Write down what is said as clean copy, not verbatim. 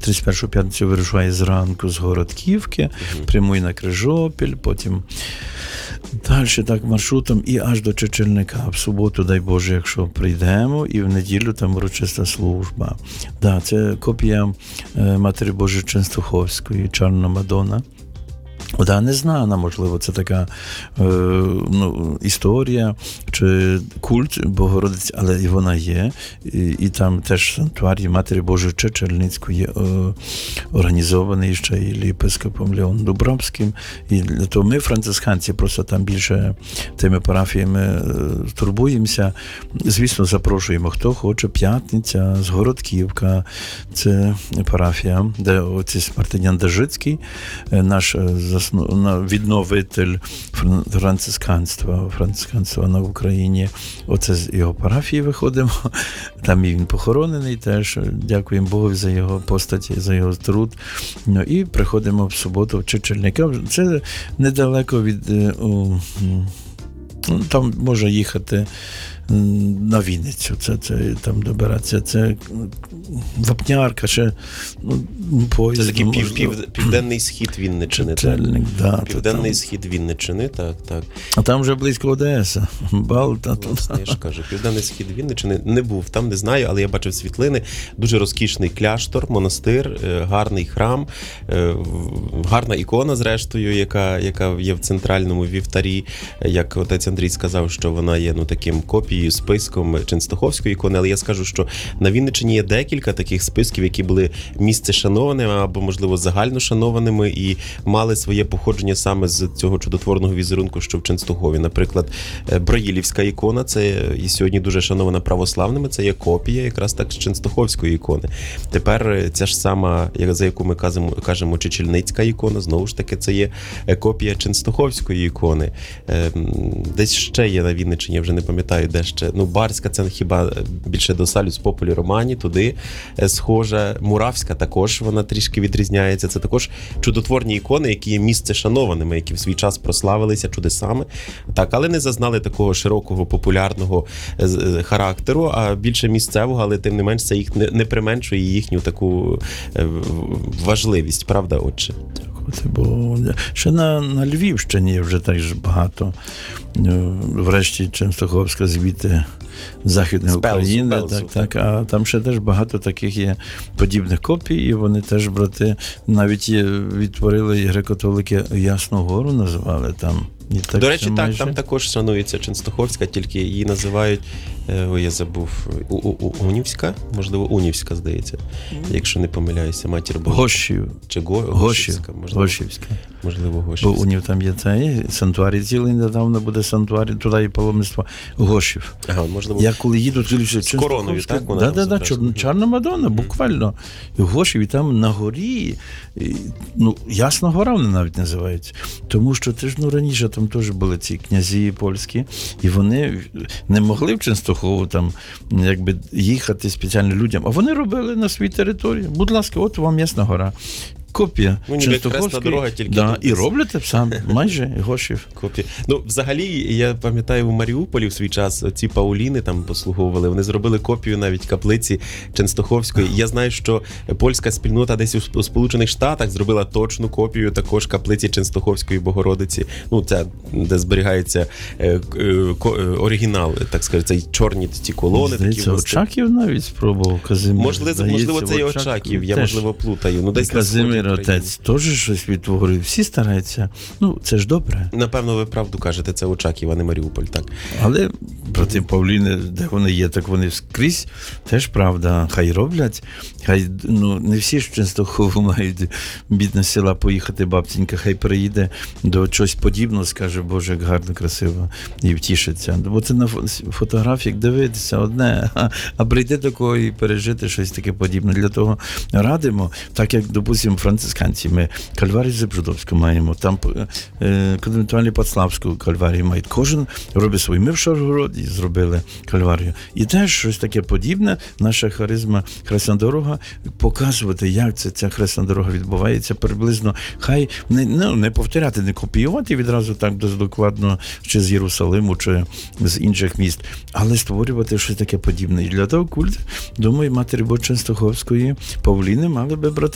31-ю п'ятницю вирушає зранку з Городківки, прямує на Крижопіль, потім далі так маршрутом і аж до Чечільника. В суботу, дай Боже, якщо прийдемо, і в неділю там урочиста служба. Да, це копія Матері Божої Ченстуховської, Чорна Мадонна. Да, не знана, можливо, це така історія чи культ Богородиці, але і вона є. І там теж санктуарій Матері Божої Чечільницької організований ще і єпископом Леоном Дубровським. І для того ми, францисканці, просто там більше тими парафіями турбуємося. Звісно, запрошуємо, хто хоче. П'ятниця, з Городківка, це парафія, де отець Мартинян Дажицький, наш відновитель францисканства на Україні. Оце з його парафії виходимо. Там і він похоронений теж. Дякуємо Богу за його постаті, за його труд. І приходимо в суботу в Чечільника. Це недалеко від... Там може їхати на Вінницю, це там добиратися, це Вапнярка, ще поїзд. Це такий південний схід Вінниччини, так? Да, південний схід Вінниччини, так. А там вже близько Одеса, Балта. Власне, я ж кажу, південний схід Вінниччини не був, там не знаю, але я бачив світлини, дуже розкішний кляштор, монастир, гарний храм, гарна ікона, зрештою, яка є в центральному вівтарі, як отець Андрій сказав, що вона є таким копією, списком Ченстуховської ікони, але я скажу, що на Вінниччині є декілька таких списків, які були місце шанованими або, можливо, загально шанованими і мали своє походження саме з цього чудотворного візерунку, що в Ченстухові. Наприклад, Броїлівська ікона, це і сьогодні дуже шанована православними, це є копія якраз так з Ченстуховської ікони. Тепер ця ж сама, за яку ми кажемо Чечільницька ікона, знову ж таки, це є копія Ченстуховської ікони. Десь ще є на Вінниччині, я вже не пам'ятаю, де ще. Барська, це хіба більше до Салюс Популі Романі, туди схожа. Муравська також, вона трішки відрізняється. Це також чудотворні ікони, які є місце шанованими, які в свій час прославилися чудесами. Так, але не зазнали такого широкого, популярного характеру, а більше місцевого, але тим не менш це їх не применшує їхню таку важливість, правда, отче? Бо ще на Львівщині вже так ж багато. Врешті Ченстуховська звідти Західної України. Так, а там ще теж багато таких є подібних копій, і вони теж, брати, навіть відтворили і греко-католики Ясну Гору називали там. Так, до речі, так, там також шанується Ченстуховська, тільки її називають, я забув, Унівська? Можливо, Унівська, здається, якщо не помиляюся, матір Божа. Гощів. Чи Гощівська? Гощівська. Можливо, Гощівська. Бо Унів там є цей санктуарій цілий, недавно буде санктуарій, туди і паломництво Гощів. Ага, можливо. Я коли їду, з короною, так? Да, Чорна Мадонна, буквально. І Гощів, і там на горі, Ясна Гора вони навіть називаються. Тому що це ж, раніше там теж були ці князі польські, і вони не могли в Ченстухову там якби їхати спеціально людям, а вони робили на своїй території. Будь ласка, от вам Ясна Гора. Копія Ченстуховської. І роблять сам, майже Гощів. Копія. Взагалі, я пам'ятаю, у Маріуполі в свій час ці Пауліни там послуговували, вони зробили копію навіть каплиці Ченстуховської. Я знаю, що польська спільнота десь у Сполучених Штатах зробила точну копію також каплиці Ченстуховської Богородиці. Це, де зберігається оригінал, так сказати, цей чорні ці колони. Здається, Очаків навіть спробував Казимир. Можливо, це і Очаків, я, можливо, плутаю. Десь Казимир отець теж щось відтворює. Всі стараються. Це ж добре. Напевно, ви правду кажете, це Очаків, а не Маріуполь, так. Але брати Павліни, де вони є, так вони скрізь. Теж правда. Хай роблять. Хай, не всі ж Ченстухову мають бідна села поїхати, бабцінька, хай приїде до чогось подібного, скаже, Боже, як гарно, красиво, і втішиться. Бо це на фотографіях дивитися одне, а прийти до кого і пережити щось таке подібне. Для того радимо, так як, допустимо, францисканці, ми Кальварію Зебжудовську маємо, там конвентуальні Поцлавську Кальварію мають. Кожен робить свій. Ми в Шаргороді зробили Кальварію. І теж щось таке подібне, наша харизма Хресна Дорога, показувати, як ця Хресна Дорога відбувається приблизно. Хай не повторяти, не копіювати відразу так докладно, чи з Єрусалиму, чи з інших міст, але створювати щось таке подібне. І для того культ, думаю, Матері Божої Ченстуховської Павліни мали би брати